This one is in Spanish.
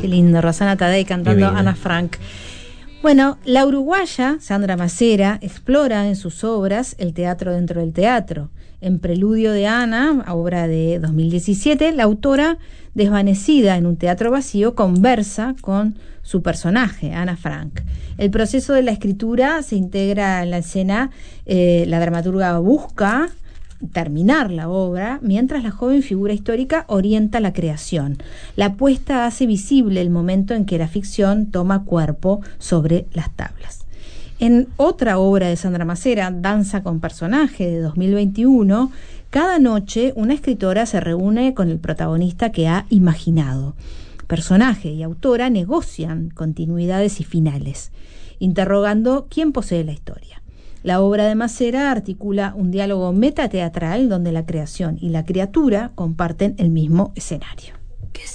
Qué lindo, Rosana Tadei cantando Ana Frank. Bueno, la uruguaya Sandra Macera explora en sus obras el teatro dentro del teatro. En Preludio de Ana, obra de 2017, la autora, desvanecida en un teatro vacío, conversa con su personaje, Ana Frank. El proceso de la escritura se integra en la escena, la dramaturga busca terminar la obra, mientras la joven figura histórica orienta la creación. La apuesta hace visible el momento en que la ficción toma cuerpo sobre las tablas. En otra obra de Sandra Macera, Danza con personaje, de 2021, cada noche una escritora se reúne con el protagonista que ha imaginado. Personaje y autora negocian continuidades y finales, interrogando quién posee la historia. La obra de Macera articula un diálogo metateatral donde la creación y la criatura comparten el mismo escenario.